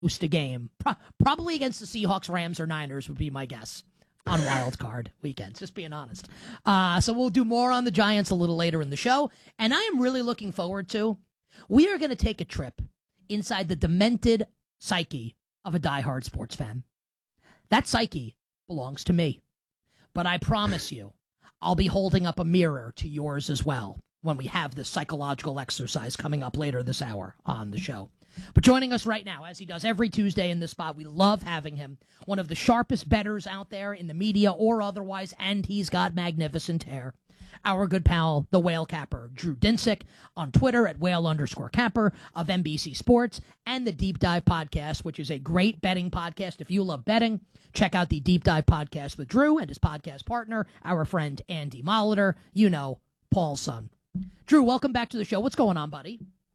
host a game, probably against the Seahawks, Rams, or Niners would be my guess on wild card weekends, just being honest. So we'll do more on the Giants a little later in the show. And I am really looking forward to, we are going to take a trip inside the demented psyche of a diehard sports fan. That psyche belongs to me. But I promise you, I'll be holding up a mirror to yours as well when we have this psychological exercise coming up later this hour on the show. But joining us right now, as he does every Tuesday in this spot, we love having him, one of the sharpest bettors out there in the media or otherwise, and he's got magnificent hair. Our good pal, the Whale Capper, Drew Dinsick, on Twitter at Whale_Capper of NBC Sports, and the Deep Dive Podcast, which is a great betting podcast. If you love betting, check out the Deep Dive Podcast with Drew and his podcast partner, our friend Andy Molitor, Paul's son. Drew, welcome back to the show. What's going on, buddy?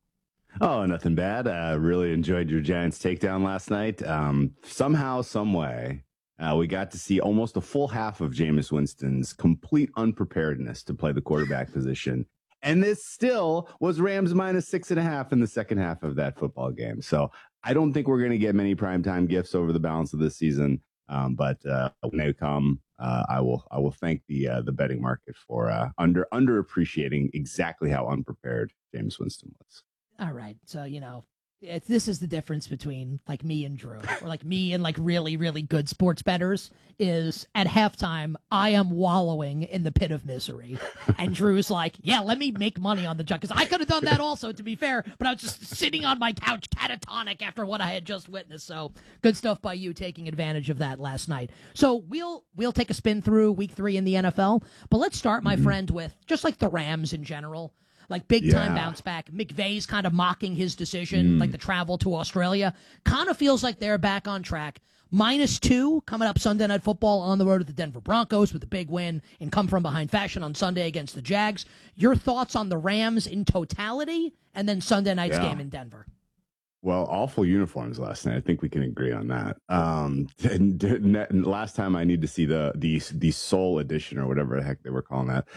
Oh, nothing bad. Really enjoyed your Giants takedown last night. Somehow, some way, we got to see almost a full half of Jameis Winston's complete unpreparedness to play the quarterback position. And this still was Rams minus 6.5 in the second half of that football game. So I don't think we're going to get many primetime gifts over the balance of this season. But when they come, I will thank the betting market for underappreciating exactly how unprepared Jameis Winston was. All right. So, this is the difference between like me and Drew, or like me and like really, really good sports bettors, is at halftime, I am wallowing in the pit of misery. And Drew's like, yeah, let me make money on the junk. Because I could have done that also, to be fair, but I was just sitting on my couch catatonic after what I had just witnessed. So good stuff by you taking advantage of that last night. So we'll take a spin through week 3 in the NFL. But let's start, my friend, with just like the Rams in general. Like big-time bounce back. McVay's kind of mocking his decision, like the travel to Australia. Kind of feels like they're back on track. -2 coming up Sunday Night Football on the road at the Denver Broncos with a big win in come-from-behind fashion on Sunday against the Jags. Your thoughts on the Rams in totality, and then Sunday night's game in Denver? Well, awful uniforms last night. I think we can agree on that. And last time I need to see the Soul Edition or whatever the heck they were calling that.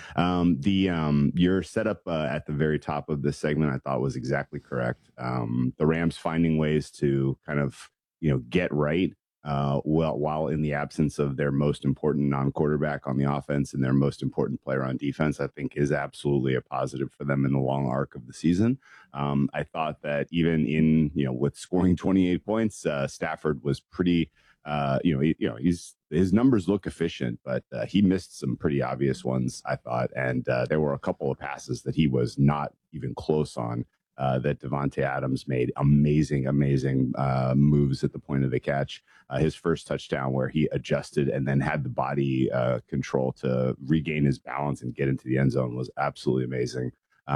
Your setup at the very top of this segment I thought was exactly correct. The Rams finding ways to kind of get right while in the absence of their most important non-quarterback on the offense and their most important player on defense, I think is absolutely a positive for them in the long arc of the season. I thought that even in, with scoring 28 points, Stafford was pretty, his numbers look efficient, but he missed some pretty obvious ones, I thought. And there were a couple of passes that he was not even close on. That Davante Adams made amazing moves at the point of the catch. His first touchdown where he adjusted and then had the body control to regain his balance and get into the end zone was absolutely amazing.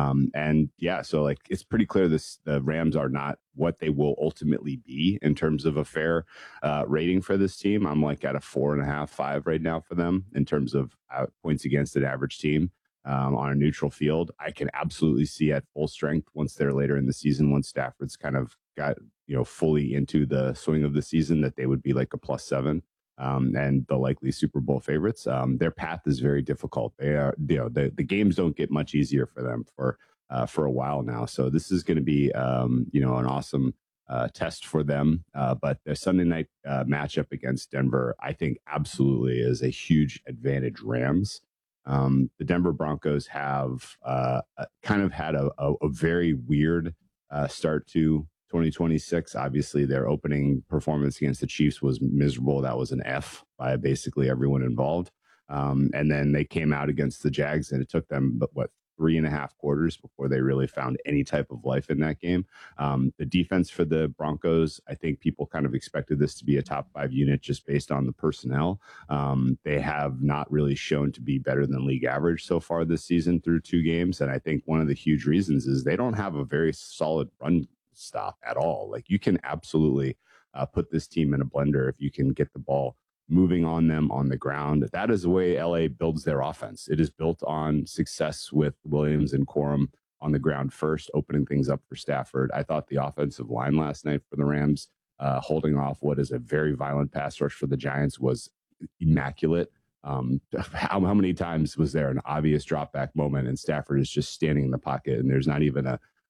So like it's pretty clear the Rams are not what they will ultimately be in terms of a fair rating for this team. I'm like at a 4.5, 5 right now for them in terms of points against an average team. On a neutral field, I can absolutely see at full strength once they're later in the season, once Stafford's kind of got, fully into the swing of the season, that they would be like a +7 and the likely Super Bowl favorites. Their path is very difficult. They are, the games don't get much easier for them for a while now. So this is going to be, an awesome test for them. But their Sunday night matchup against Denver, I think absolutely is a huge advantage Rams. The Denver Broncos have kind of had a very weird start to 2026. Obviously, their opening performance against the Chiefs was miserable. That was an F by basically everyone involved. And then they came out against the Jags, and it took them, 3.5 quarters before they really found any type of life in that game. The defense for the Broncos, I think people kind of expected this to be a top 5 unit just based on the personnel. They have not really shown to be better than league average so far this season through 2 games. And I think one of the huge reasons is they don't have a very solid run stop at all. Like you can absolutely put this team in a blender if you can get the ball moving on them on the ground. That is the way LA builds their offense. It is built on success with Williams and Corum on the ground first, opening things up for Stafford. I thought the offensive line last night for the Rams, holding off what is a very violent pass rush for the Giants, was immaculate. How many times was there an obvious drop back moment and Stafford is just standing in the pocket and there's not even a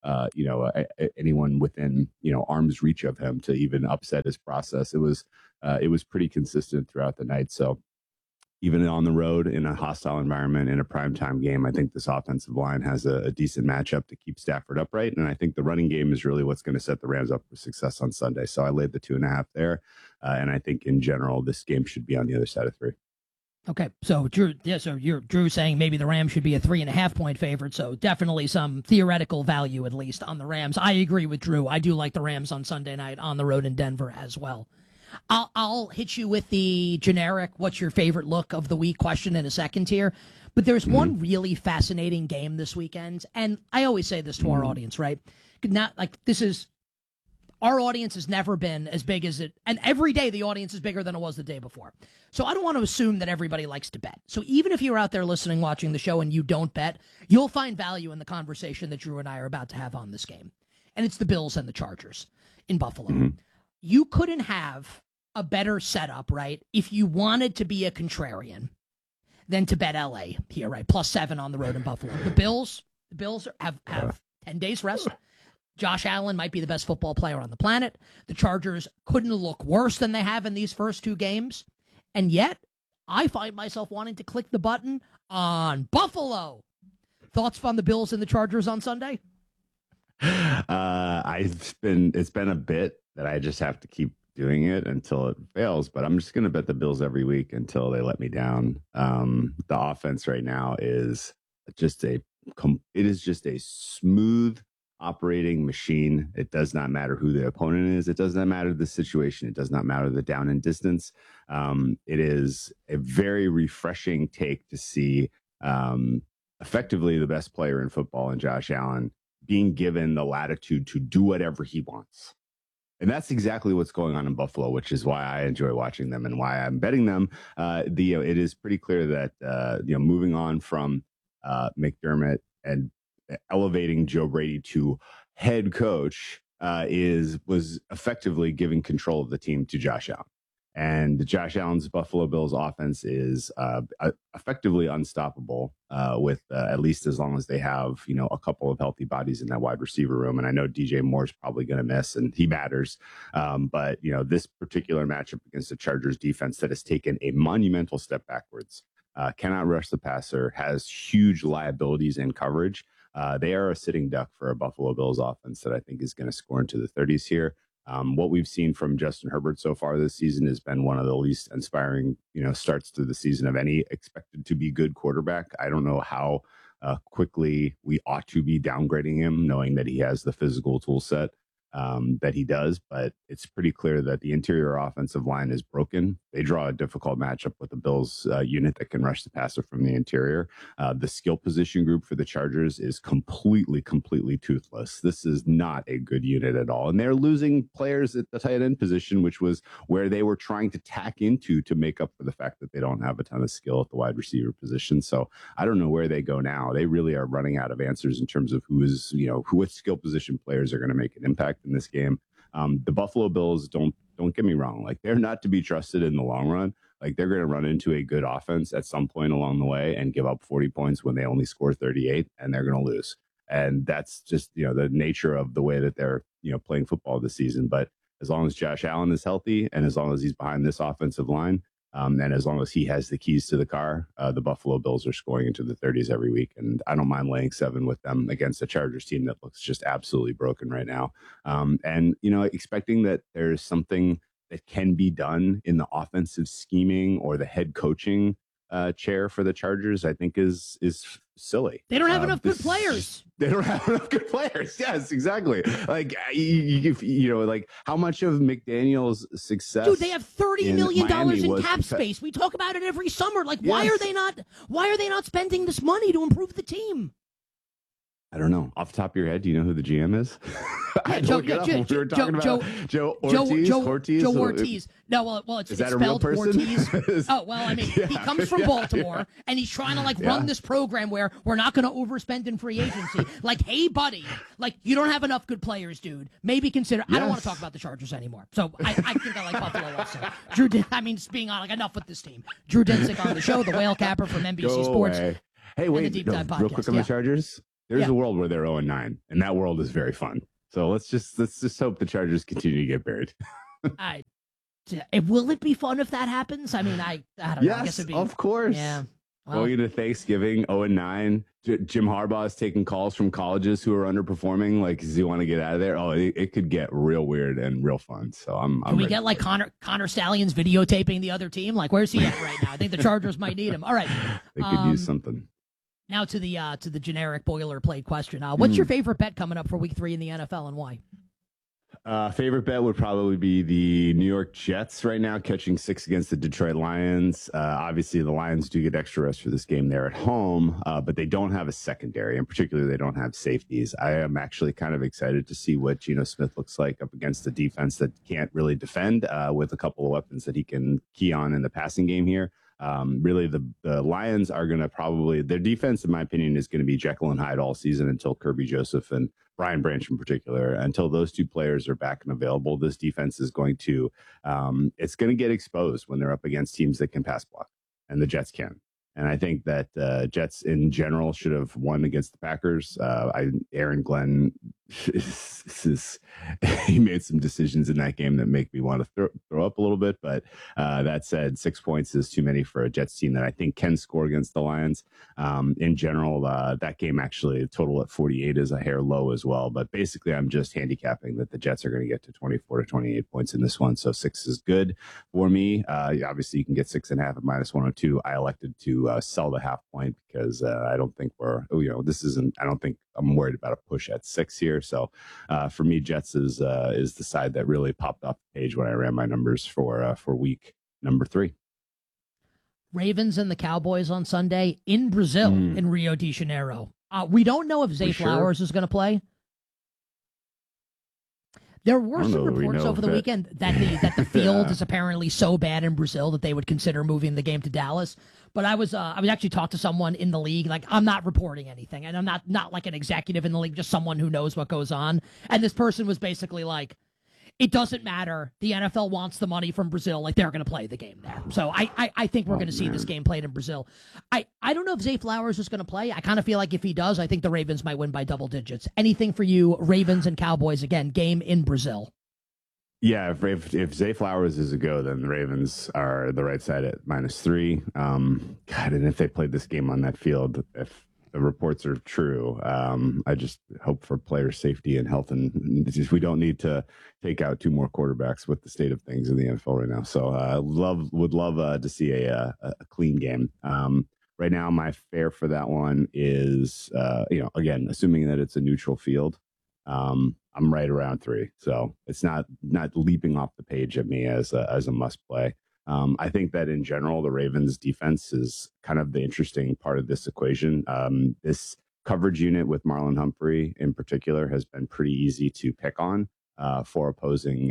anyone within arm's reach of him to even upset his process. It was pretty consistent throughout the night. So even on the road in a hostile environment in a primetime game, I think this offensive line has a decent matchup to keep Stafford upright. And I think the running game is really what's going to set the Rams up for success on Sunday. So I laid the 2.5 there. And I think in general, this game should be on the other side of 3. Okay, so Drew, you're Drew saying maybe the Rams should be a 3.5-point favorite. So definitely some theoretical value, at least, on the Rams. I agree with Drew. I do like the Rams on Sunday night on the road in Denver as well. I'll hit you with the generic "what's your favorite look of the week" question in a second here. But there's one really fascinating game this weekend, and I always say this to our audience, right? Not like this is. Our audience has never been as big as it, and every day the audience is bigger than it was the day before. So I don't want to assume that everybody likes to bet. So even if you're out there listening, watching the show, and you don't bet, you'll find value in the conversation that Drew and I are about to have on this game. And it's the Bills and the Chargers in Buffalo. You couldn't have a better setup, right, if you wanted to be a contrarian than to bet LA here, right? +7 on the road in Buffalo. The Bills have 10 days rest. Josh Allen might be the best football player on the planet. The Chargers couldn't look worse than they have in these first 2 games. And yet, I find myself wanting to click the button on Buffalo. Thoughts on the Bills and the Chargers on Sunday? It's been a bit that I just have to keep doing it until it fails, but I'm just going to bet the Bills every week until they let me down. The offense right now is just a smooth operating machine. It does not matter who the opponent is. It does not matter the situation. It does not matter the down and distance. It is a very refreshing take to see effectively the best player in football in Josh Allen being given the latitude to do whatever he wants. And that's exactly what's going on in Buffalo, which is why I enjoy watching them and why I'm betting them. It is pretty clear that moving on from McDermott and elevating Joe Brady to head coach was effectively giving control of the team to Josh Allen. And Josh Allen's Buffalo Bills offense is effectively unstoppable with at least as long as they have, a couple of healthy bodies in that wide receiver room. And I know DJ Moore's probably going to miss, and he matters. But this particular matchup against the Chargers defense that has taken a monumental step backwards, cannot rush the passer, has huge liabilities in coverage. They are a sitting duck for a Buffalo Bills offense that I think is going to score into the 30s here. What we've seen from Justin Herbert so far this season has been one of the least inspiring, starts to the season of any expected to be good quarterback. I don't know how quickly we ought to be downgrading him, knowing that he has the physical tool set that he does, but it's pretty clear that the interior offensive line is broken. They draw a difficult matchup with the Bills unit that can rush the passer from the interior. The skill position group for the Chargers is completely toothless. This is not a good unit at all. And they're losing players at the tight end position, which was where they were trying to tack into to make up for the fact that they don't have a ton of skill at the wide receiver position. So I don't know where they go now. They really are running out of answers in terms of what skill position players are going to make an impact in this game. The Buffalo Bills, don't get me wrong, like they're not to be trusted in the long run. Like they're going to run into a good offense at some point along the way and give up 40 points when they only score 38, and they're going to lose. And that's just the nature of the way that they're playing football this season. But as long as Josh Allen is healthy and as long as he's behind this offensive line, and as long as he has the keys to the car, the Buffalo Bills are scoring into the 30s every week. And I don't mind laying 7 with them against a Chargers team that looks just absolutely broken right now. And expecting that there's something that can be done in the offensive scheming or the head coaching chair for the Chargers, I think is silly. They don't have enough good players. They don't have enough good players. Yes, exactly. Like like how much of McDaniel's success? Dude, they have $30 million in cap space. We talk about it every summer. Like, why are they not spending this money to improve the team? I don't know. Off the top of your head, do you know who the GM is? Joe Ortiz. No, well, it's spelled Ortiz. Oh, well, I mean, he comes from Baltimore, and he's trying to run this program where we're not going to overspend in free agency. Like, hey, buddy, you don't have enough good players, dude. Maybe consider. Yes. I don't want to talk about the Chargers anymore. So I think I like Buffalo also. Being on enough with this team. Drew Dinsick on the show, the whale capper from NBC Sports. Hey, wait, real quick on the Chargers. There's Yeah. a world where they're 0-9, and that world is very fun. So let's just hope the Chargers continue to get buried. I will it be fun if that happens? I mean, I don't know. I guess Yes, it'd be, of course. yeah. Well, Going into Thanksgiving, 0-9. Jim Harbaugh is taking calls from colleges who are underperforming. Like, does he want to get out of there? Oh, it could get real weird and real fun. So I'm can we ready get like for it. Connor Stallions videotaping the other team? Like, where's he at right now? I think the Chargers might need him. All right. They could use something. Now to the generic boilerplate question. What's your favorite bet coming up for Week 3 in the NFL and why? Favorite bet would probably be the New York Jets right now, catching 6 against the Detroit Lions. Obviously, the Lions do get extra rest for this game. They're at home, but they don't have a secondary. In particular, they don't have safeties. I am actually kind of excited to see what Geno Smith looks like up against the defense that can't really defend with a couple of weapons that he can key on in the passing game here. Really, the Lions are going to probably, their defense, in my opinion, is going to be Jekyll and Hyde all season until Kirby Joseph and Brian Branch in particular, until those two players are back and available. This defense is going to, it's going to get exposed when they're up against teams that can pass block, and the Jets can. And I think that Jets in general should have won against the Packers. Aaron Glenn, he made some decisions in that game that make me want to throw up a little bit. But that said, 6 points is too many for a Jets team that I think can score against the Lions. In general, that game actually total at 48 is a hair low as well. But basically, I'm just handicapping that the Jets are going to get to 24 to 28 points in this one. So 6 is good for me. Obviously, you can get 6.5 at -102. I elected to sell the half point because I don't think I don't think I'm worried about a push at 6 here. So for me, Jets is the side that really popped off the page when I ran my numbers for week number 3. Ravens and the Cowboys on Sunday in Brazil, in Rio de Janeiro. We don't know if Zay Flowers is going to play. There were some reports over the weekend that the field is apparently so bad in Brazil that they would consider moving the game to Dallas. But I was actually talked to someone in the league. Like, I'm not reporting anything, and I'm not like an executive in the league, just someone who knows what goes on. And this person was basically like, it doesn't matter. The NFL wants the money from Brazil. Like, they're going to play the game there. So I think we're going to see this game played in Brazil. I don't know if Zay Flowers is going to play. I kind of feel like if he does, I think the Ravens might win by double digits. Anything for you, Ravens and Cowboys, again, game in Brazil? Yeah, if Zay Flowers is a go, then the Ravens are the right side at -3. God, and if they played this game on that field, if the reports are true, I just hope for player safety and health, and we don't need to take out 2 more quarterbacks with the state of things in the NFL right now. So would love to see a clean game. Right now, my fare for that one is, again, assuming that it's a neutral field, I'm right around 3. So it's not leaping off the page at me as a must play. I think that in general, the Ravens defense is kind of the interesting part of this equation. This coverage unit with Marlon Humphrey in particular has been pretty easy to pick on for opposing,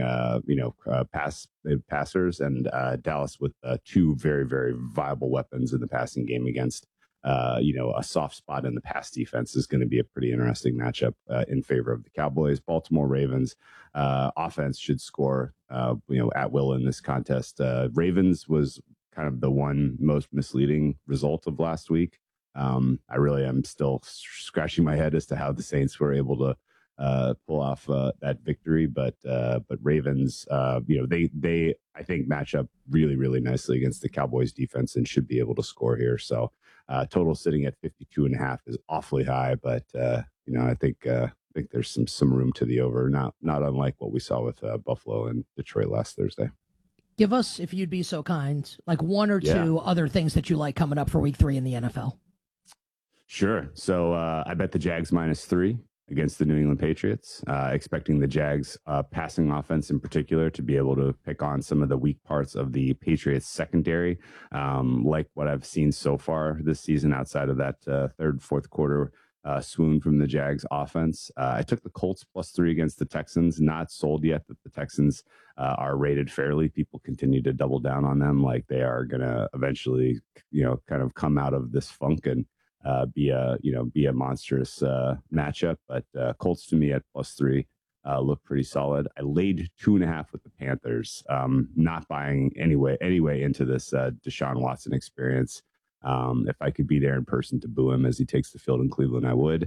passers, and Dallas with 2 very, very viable weapons in the passing game against a soft spot in the pass defense is going to be a pretty interesting matchup in favor of the Cowboys. Baltimore Ravens offense should score, at will in this contest. Ravens was kind of the one most misleading result of last week. I really am still scratching my head as to how the Saints were able to pull off that victory, but Ravens, they I think match up really, really nicely against the Cowboys defense and should be able to score here. So total sitting at 52.5 is awfully high, but I think there's some room to the over, not unlike what we saw with Buffalo and Detroit last Thursday. Give us, if you'd be so kind, like 1 or 2 other things that you like coming up for week 3 in the NFL. Sure. So I bet the Jags -3 against the New England Patriots, expecting the Jags passing offense in particular to be able to pick on some of the weak parts of the Patriots secondary, like what I've seen so far this season outside of that third, fourth quarter swoon from the Jags offense. I took the Colts +3 against the Texans, not sold yet that the Texans are rated fairly. People continue to double down on them like they are going to eventually, kind of come out of this funk and be a monstrous matchup. But Colts to me at +3 look pretty solid. I laid 2.5 with the Panthers. Not buying anyway into this Deshaun Watson experience. If I could be there in person to boo him as he takes the field in Cleveland, I would.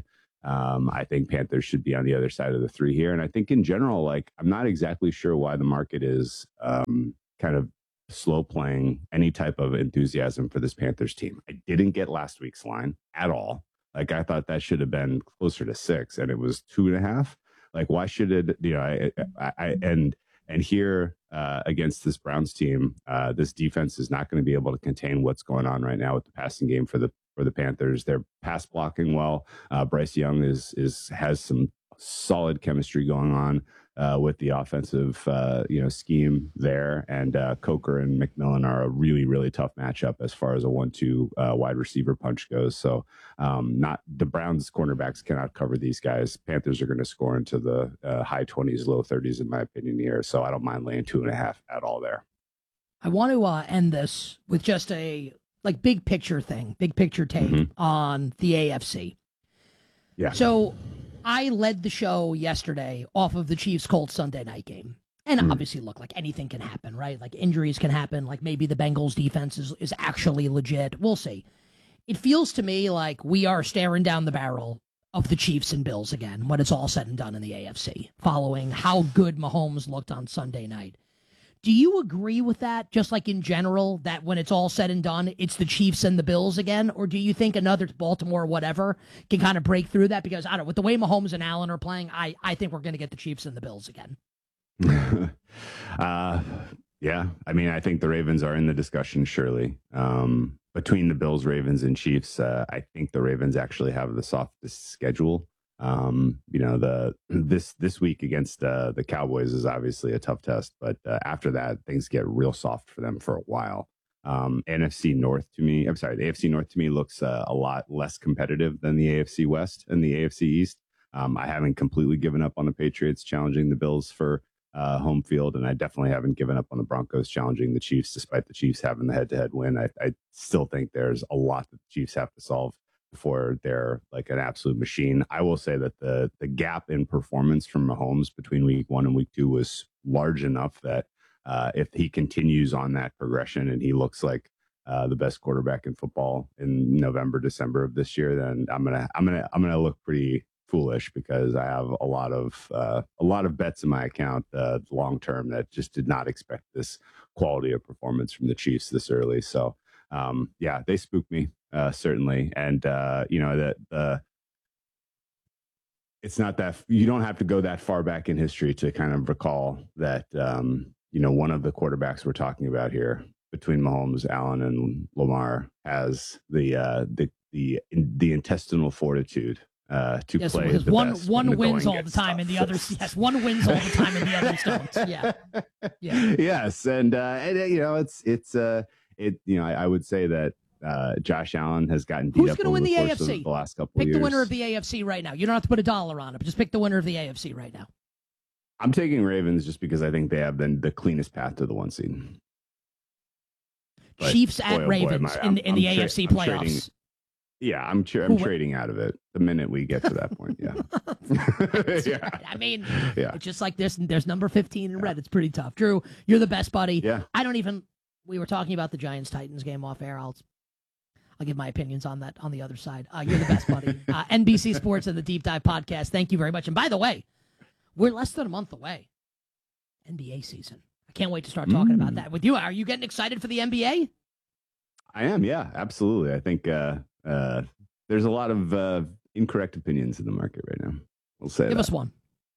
I think Panthers should be on the other side of the 3 here. And I think in general, like, I'm not exactly sure why the market is kind of slow playing any type of enthusiasm for this Panthers team. I didn't get last week's line at all. Like, I thought that should have been closer to 6, and it was 2.5. Like, why should it, and here against this Browns team, this defense is not going to be able to contain what's going on right now with the passing game for the Panthers. They're pass blocking well. Bryce Young has some solid chemistry going on with the offensive scheme there, and Coker and McMillan are a really, really tough matchup as far as a 1-2 wide receiver punch goes. So not the Browns cornerbacks cannot cover these guys. Panthers are going to score into the high 20s, low 30s in my opinion here. So I don't mind laying 2.5 at all there. I want to end this with just a big picture take on the AFC. Yeah. So I led the show yesterday off of the Chiefs-Colts Sunday night game. And obviously, look, like anything can happen, right? Like injuries can happen. Like maybe the Bengals defense is actually legit. We'll see. It feels to me like we are staring down the barrel of the Chiefs and Bills again when it's all said and done in the AFC, following how good Mahomes looked on Sunday night. Do you agree with that, just like in general, that when it's all said and done, it's the Chiefs and the Bills again? Or do you think another Baltimore or whatever can kind of break through that? Because, I don't know, with the way Mahomes and Allen are playing, I think we're going to get the Chiefs and the Bills again. Yeah. I mean, I think the Ravens are in the discussion, surely. Between the Bills, Ravens, and Chiefs, I think the Ravens actually have the softest schedule. This week against the Cowboys is obviously a tough test, but after that, things get real soft for them for a while. The AFC North to me looks a lot less competitive than the AFC West and the AFC East. I haven't completely given up on the Patriots challenging the Bills for home field, and I definitely haven't given up on the Broncos challenging the Chiefs, despite the Chiefs having the head-to-head win. I still think there's a lot that the Chiefs have to solve before they're like an absolute machine. I will say that the gap in performance from Mahomes between week 1 and week 2 was large enough that if he continues on that progression and he looks like the best quarterback in football in November, December of this year, then I'm gonna look pretty foolish, because I have a lot of bets in my account long term that just did not expect this quality of performance from the Chiefs this early. So yeah, they spooked me. Certainly. And, it's not that you don't have to go that far back in history to kind of recall that, one of the quarterbacks we're talking about here between Mahomes, Allen, and Lamar has the intestinal fortitude to play. Because one wins all the time and the others, one wins all the time and the others don't. Yeah. Yes. And I would say that, Josh Allen has gotten beat up over the course of the last couple of years. Pick the winner of the AFC right now. You don't have to put $1 on it, but just pick the winner of the AFC right now. I'm taking Ravens just because I think they have the cleanest path to the 1 seed. But Chiefs at Ravens in the AFC playoffs. I'm trading out of it the minute we get to that point. Yeah. Yeah. Right. I mean, it's just like there's number 15 in red. It's pretty tough. Drew, you're the best buddy. Yeah. We were talking about the Giants-Titans game off air. I'll give my opinions on that on the other side. You're the best buddy. NBC Sports and the Deep Dive Podcast. Thank you very much. And by the way, we're less than a month away. NBA season. I can't wait to start talking about that with you. Are you getting excited for the NBA? I am. Yeah, absolutely. I think there's a lot of incorrect opinions in the market right now. We'll say Give us one.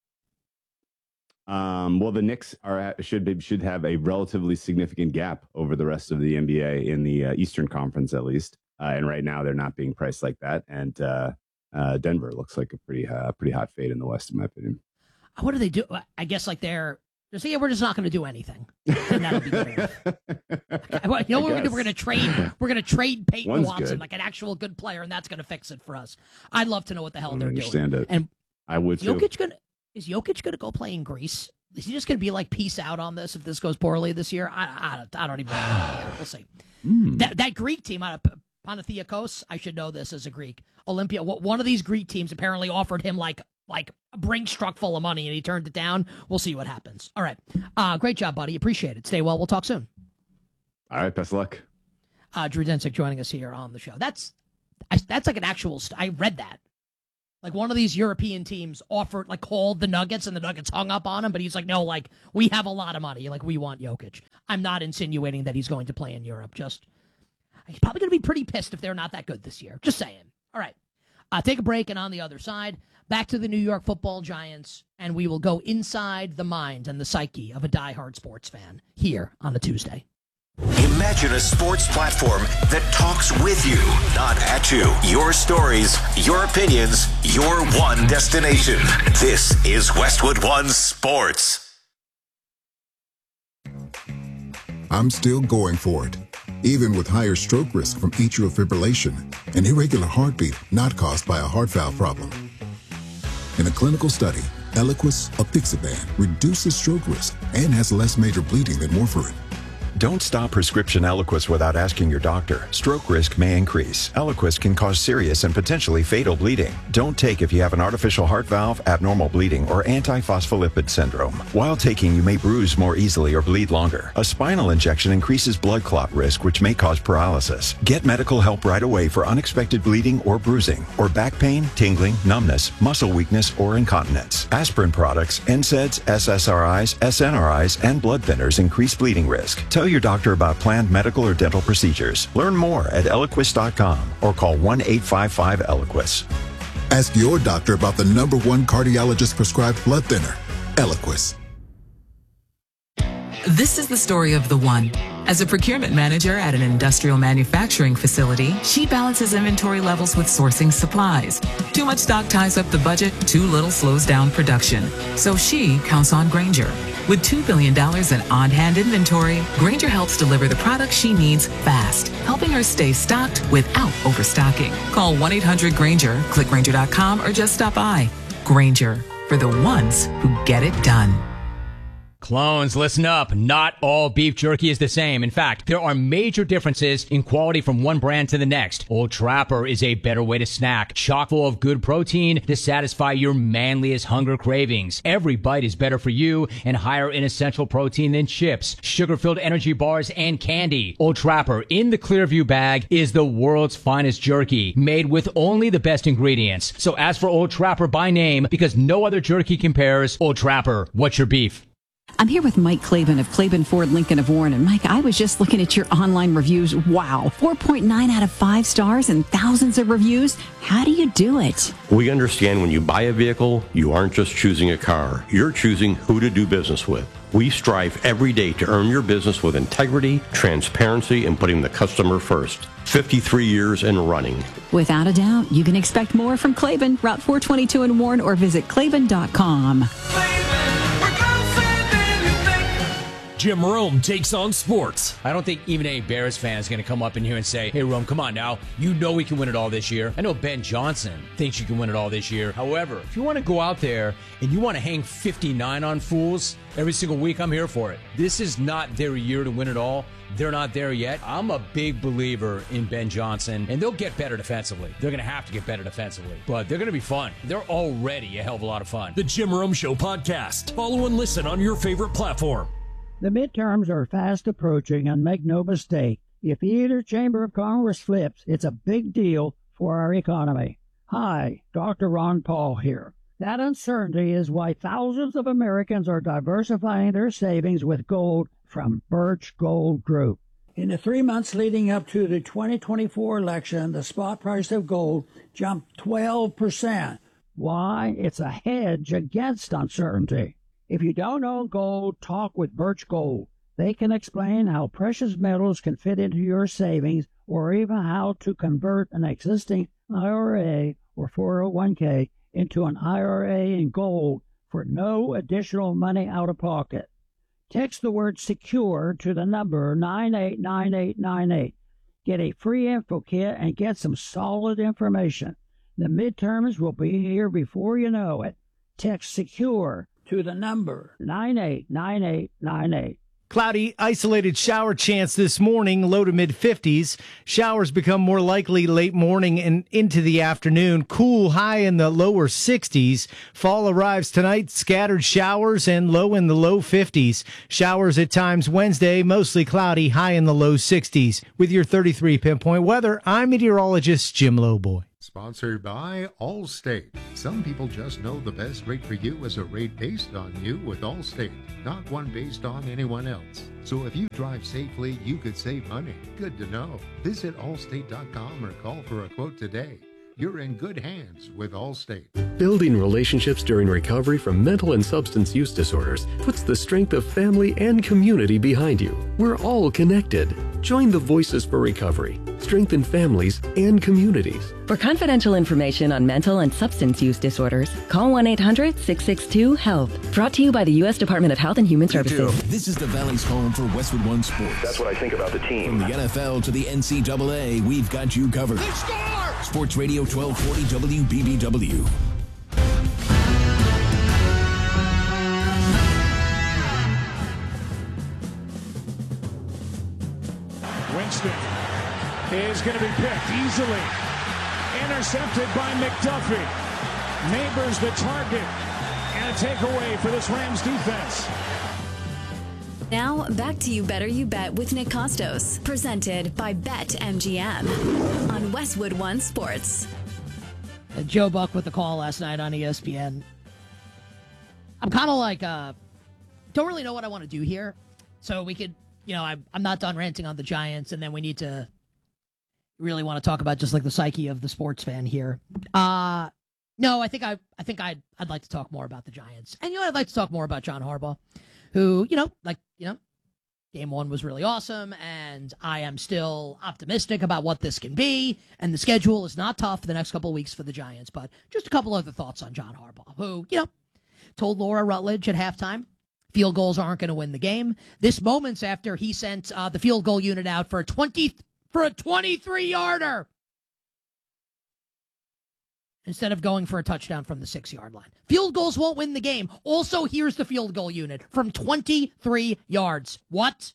Well, the Knicks should have a relatively significant gap over the rest of the NBA in the Eastern Conference, at least. And right now, they're not being priced like that. And Denver looks like a pretty hot fade in the West, in my opinion. What do they do? I guess like they're just we're just not going to do anything, and that'll be great. We're going to trade. We're going to trade Peyton Watson, like an actual good player, and that's going to fix it for us. I'd love to know what the hell they're doing. Understand it. And I would too. Is Jokic going to go play in Greece? Is he just going to be like, peace out on this if this goes poorly this year? I don't even know. We'll see. That Greek team out of Panathinaikos, I should know this as a Greek. Olympia, one of these Greek teams apparently offered him like a brink truck full of money, and he turned it down. We'll see what happens. All right. Great job, buddy. Appreciate it. Stay well. We'll talk soon. All right. Best of luck. Drew Dinsick joining us here on the show. That's like an actual. I read that. Like one of these European teams offered, like called the Nuggets and the Nuggets hung up on him, but he's like, no, like we have a lot of money. Like we want Jokic. I'm not insinuating that he's going to play in Europe. Just, he's probably going to be pretty pissed if they're not that good this year. Just saying. All right. Take a break, and on the other side, back to the New York Football Giants, and we will go inside the mind and the psyche of a diehard sports fan here on a Tuesday. Imagine a sports platform that talks with you, not at you. Your stories, your opinions, your one destination. This is Westwood One Sports. I'm still going for it, even with higher stroke risk from atrial fibrillation, an irregular heartbeat not caused by a heart valve problem. In a clinical study, Eliquis apixaban reduces stroke risk and has less major bleeding than warfarin. Don't stop prescription Eliquis without asking your doctor. Stroke risk may increase. Eliquis can cause serious and potentially fatal bleeding. Don't take if you have an artificial heart valve, abnormal bleeding, or antiphospholipid syndrome. While taking, you may bruise more easily or bleed longer. A spinal injection increases blood clot risk, which may cause paralysis. Get medical help right away for unexpected bleeding or bruising, or back pain, tingling, numbness, muscle weakness, or incontinence. Aspirin products, NSAIDs, SSRIs, SNRIs, and blood thinners increase bleeding risk. Tell your doctor about planned medical or dental procedures. Learn more at Eliquis.com or call 1-855-ELIQUIS. Ask your doctor about the #1 cardiologist prescribed blood thinner, Eliquis. This is the story of the one. As a procurement manager at an industrial manufacturing facility, she balances inventory levels with sourcing supplies. Too much stock ties up the budget, too little slows down production. So she counts on Grainger. With $2 billion in on-hand inventory, Grainger helps deliver the products she needs fast, helping her stay stocked without overstocking. Call 1-800-GRAINGER, click Grainger.com, or just stop by. Grainger, for the ones who get it done. Clones, listen up. Not all beef jerky is the same. In fact, there are major differences in quality from one brand to the next. Old Trapper is a better way to snack, chock full of good protein to satisfy your manliest hunger cravings. Every bite is better for you and higher in essential protein than chips, sugar-filled energy bars, and candy. Old Trapper in the Clearview bag is the world's finest jerky, made with only the best ingredients. So ask for Old Trapper by name because no other jerky compares. Old Trapper, what's your beef? I'm here with Mike Claiborne of Claiborne Ford Lincoln of Warren. And Mike, I was just looking at your online reviews. Wow, 4.9 out of 5 stars and thousands of reviews. How do you do it? We understand when you buy a vehicle, you aren't just choosing a car. You're choosing who to do business with. We strive every day to earn your business with integrity, transparency, and putting the customer first. 53 years and running. Without a doubt, you can expect more from Claiborne, Route 422 in Warren, or visit Claiborne.com. Jim Rome takes on sports. I don't think even any Bears fan is going to come up in here and say, hey, Rome, come on now. You know we can win it all this year. I know Ben Johnson thinks you can win it all this year. However, if you want to go out there and you want to hang 59 on fools every single week, I'm here for it. This is not their year to win it all. They're not there yet. I'm a big believer in Ben Johnson, and they'll get better defensively. They're going to have to get better defensively, but they're going to be fun. They're already a hell of a lot of fun. The Jim Rome Show podcast. Follow and listen on your favorite platform. The midterms are fast approaching, and make no mistake, if either chamber of Congress flips, it's a big deal for our economy. Hi, Dr. Ron Paul here. That uncertainty is why thousands of Americans are diversifying their savings with gold from Birch Gold Group. In the 3 months leading up to the 2024 election, the spot price of gold jumped 12%. Why? It's a hedge against uncertainty. If you don't own gold, talk with Birch Gold. They can explain how precious metals can fit into your savings, or even how to convert an existing IRA or 401k into an IRA in gold for no additional money out of pocket. Text the word SECURE to the number 989898. Get a free info kit and get some solid information. The midterms will be here before you know it. Text SECURE to the number 989898. Cloudy, isolated shower chance this morning, low to mid-50s. Showers become more likely late morning and into the afternoon. Cool, high in the lower 60s. Fall arrives tonight, scattered showers and low in the low 50s. Showers at times Wednesday, mostly cloudy, high in the low 60s. With your 33 pinpoint weather, I'm meteorologist Jim Lowboy. Sponsored by Allstate. Some people just know the best rate for you is a rate based on you with Allstate, not one based on anyone else. So if you drive safely, you could save money. Good to know. Visit allstate.com or call for a quote today. You're in good hands with Allstate. Building relationships during recovery from mental and substance use disorders puts the strength of family and community behind you. We're all connected. Join the Voices for Recovery. Strengthen families and communities. For confidential information on mental and substance use disorders, call 1-800-662-HELP. Brought to you by the U.S. Department of Health and Human Services. This is the Valley's home for Westwood One Sports. That's what I think about the team. From the NFL to the NCAA, we've got you covered. They score! Sports Radio 1240 WBBW. Winston is going to be picked easily. Intercepted by McDuffie. Neighbors the target. And a takeaway for this Rams defense. Now, back to You Better You Bet with Nick Costos. Presented by BetMGM on Westwood One Sports. Joe Buck with the call last night on ESPN. I'm kind of like, don't really know what I want to do here. So we could, I'm not done ranting on the Giants, and then we need to really want to talk about just like the psyche of the sports fan here. No, I think I'd like to talk more about the Giants. And I'd like to talk more about John Harbaugh, who, game one was really awesome, and I am still optimistic about what this can be, and the schedule is not tough the next couple of weeks for the Giants, but just a couple other thoughts on John Harbaugh, who, told Laura Rutledge at halftime, field goals aren't going to win the game. This moments after he sent the field goal unit out for a 23-yarder instead of going for a touchdown from the 6-yard line. Field goals won't win the game. Also, here's the field goal unit from 23 yards. What?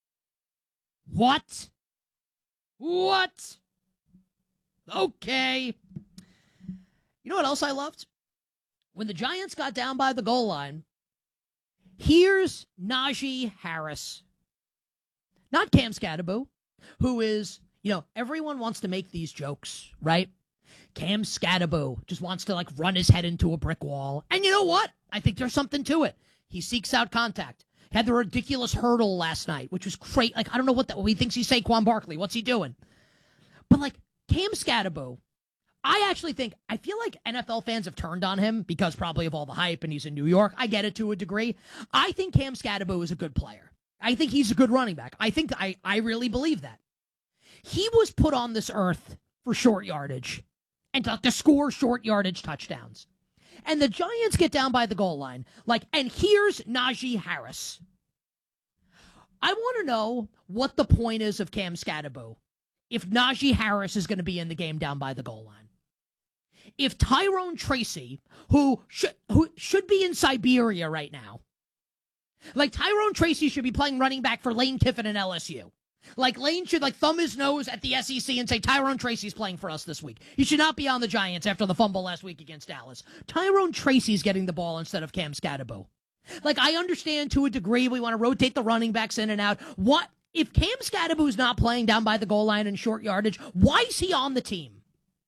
Okay. You know what else I loved? When the Giants got down by the goal line, here's Najee Harris. Not Cam Skattebo, who is, everyone wants to make these jokes, right? Cam Skattebo just wants to run his head into a brick wall. And you know what? I think there's something to it. He seeks out contact. Had the ridiculous hurdle last night, which was great. I don't know what he thinks he's Saquon Barkley. What's he doing? But Cam Skattebo, I feel like NFL fans have turned on him because probably of all the hype and he's in New York. I get it to a degree. I think Cam Skattebo is a good player. I think he's a good running back. I really believe that. He was put on this earth for short yardage and to score short yardage touchdowns. And the Giants get down by the goal line. And here's Najee Harris. I want to know what the point is of Cam Skattebo if Najee Harris is going to be in the game down by the goal line. If Tyrone Tracy, who should be in Siberia right now, Tyrone Tracy should be playing running back for Lane Kiffin and LSU. Lane should thumb his nose at the SEC and say, Tyrone Tracy's playing for us this week. He should not be on the Giants after the fumble last week against Dallas. Tyrone Tracy's getting the ball instead of Cam Skattebo. I understand to a degree we want to rotate the running backs in and out. What if Cam Skattebo's not playing down by the goal line in short yardage? Why is he on the team?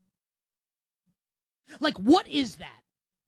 What is that?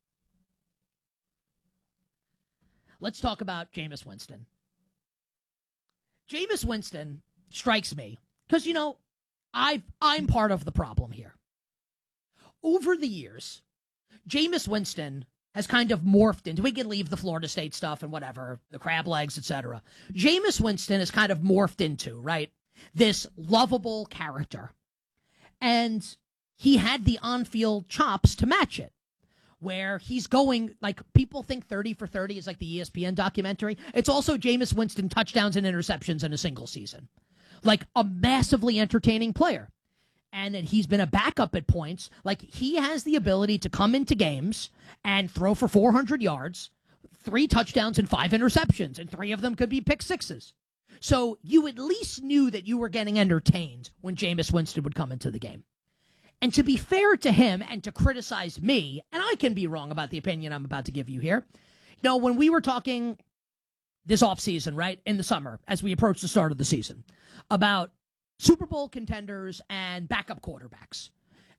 Let's talk about Jameis Winston. Jameis Winston strikes me because, I'm part of the problem here. Over the years, Jameis Winston has kind of morphed into, we can leave the Florida State stuff and whatever, the crab legs, etc. Jameis Winston has kind of morphed into, right, this lovable character. And he had the on-field chops to match it, where he's going, people think 30 for 30 is the ESPN documentary. It's also Jameis Winston touchdowns and interceptions in a single season. A massively entertaining player. And that he's been a backup at points. He has the ability to come into games and throw for 400 yards, 3 touchdowns and 5 interceptions, and 3 of them could be pick sixes. So you at least knew that you were getting entertained when Jameis Winston would come into the game. And to be fair to him and to criticize me, and I can be wrong about the opinion I'm about to give you here, when we were talking this offseason, right, in the summer, as we approach the start of the season, about Super Bowl contenders and backup quarterbacks.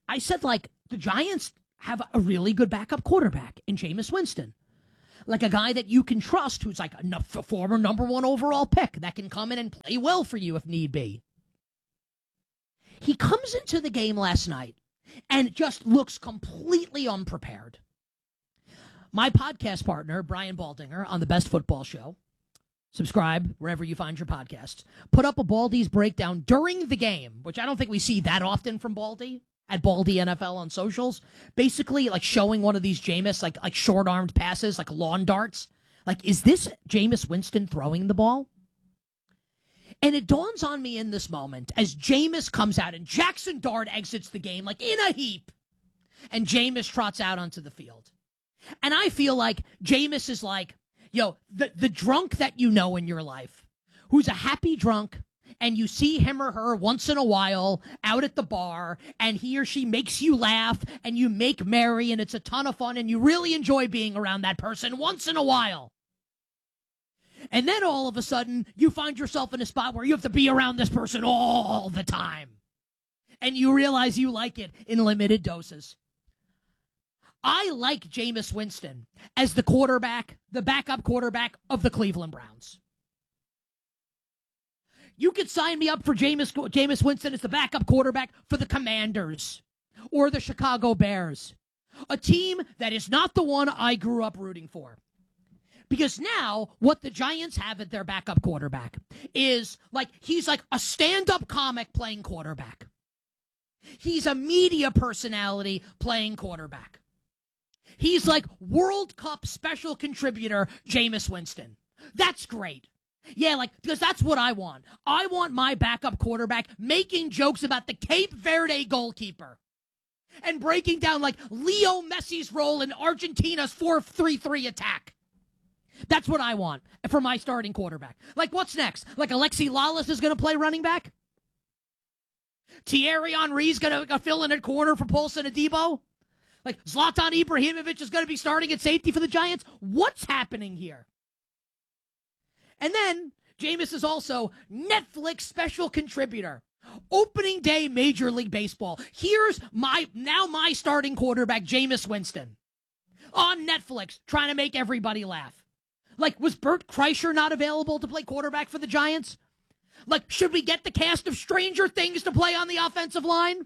I said, like, the Giants have a really good backup quarterback in Jameis Winston. Like a guy that you can trust who's like a former number 1 overall pick that can come in and play well for you if need be. He comes into the game last night and just looks completely unprepared. My podcast partner, Brian Baldinger, on the Best Football Show, subscribe wherever you find your podcasts, put up a Baldy's breakdown during the game, which I don't think we see that often from Baldy, at Baldy NFL on socials, basically like showing one of these Jameis, like short-armed passes, like lawn darts. Like, is this Jameis Winston throwing the ball? And it dawns on me in this moment as Jameis comes out and Jackson Dart exits the game like in a heap. And Jameis trots out onto the field. And I feel like Jameis is like, yo, the drunk that you know in your life, who's a happy drunk, and you see him or her once in a while out at the bar, and he or she makes you laugh, and you make merry, and it's a ton of fun, and you really enjoy being around that person once in a while. And then all of a sudden, you find yourself in a spot where you have to be around this person all the time. And you realize you like it in limited doses. I like Jameis Winston as the quarterback, the backup quarterback of the Cleveland Browns. You could sign me up for Jameis Winston as the backup quarterback for the Commanders or the Chicago Bears, a team that is not the one I grew up rooting for. Because now what the Giants have at their backup quarterback is like, he's like a stand-up comic playing quarterback. He's a media personality playing quarterback. He's like World Cup special contributor Jameis Winston. That's great. Yeah, like, because that's what I want. I want my backup quarterback making jokes about the Cape Verde goalkeeper and breaking down like Leo Messi's role in Argentina's 4-3-3 attack. That's what I want for my starting quarterback. Like, what's next? Like, Alexi Lawless is going to play running back? Thierry Henry's going to fill in at corner for Paulson Adebo? Like, Zlatan Ibrahimovic is going to be starting at safety for the Giants? What's happening here? And then, Jameis is also Netflix special contributor. Opening day Major League Baseball. Here's my starting quarterback, Jameis Winston. On Netflix, trying to make everybody laugh. Like, was Bert Kreischer not available to play quarterback for the Giants? Like, should we get the cast of Stranger Things to play on the offensive line?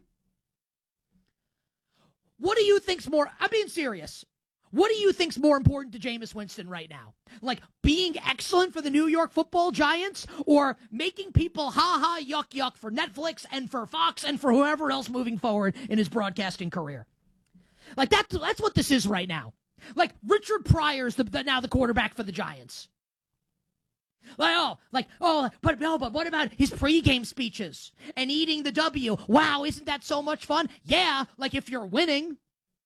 What do you think's more, I'm being serious. What do you think's more important to Jameis Winston right now? Like, being excellent for the New York Football Giants or making people ha-ha, yuck for Netflix and for Fox and for whoever else moving forward in his broadcasting career? Like, that's what this is right now. Like, Richard Pryor's now the quarterback for the Giants. But what about his pregame speeches and eating the W? Wow, isn't that so much fun? Yeah, like if you're winning.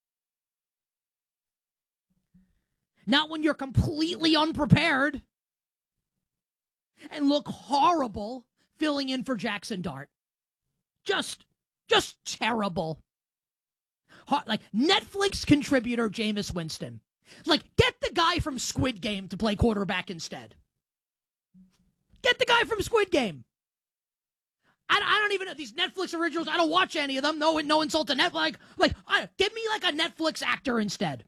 Not when you're completely unprepared and look horrible filling in for Jackson Dart. Just terrible. Like, Netflix contributor Jameis Winston. Like, get the guy from Squid Game to play quarterback instead. Get the guy from Squid Game. I don't even know these Netflix originals. I don't watch any of them. No insult to Netflix. Give me like a Netflix actor instead.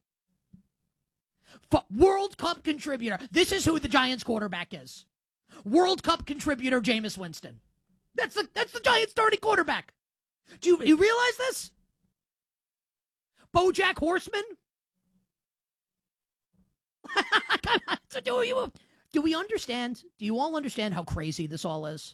World Cup contributor. This is who the Giants quarterback is. World Cup contributor Jameis Winston. That's the Giants starting quarterback. Do you realize this? BoJack Horseman? Do we understand? Do you all understand how crazy this all is?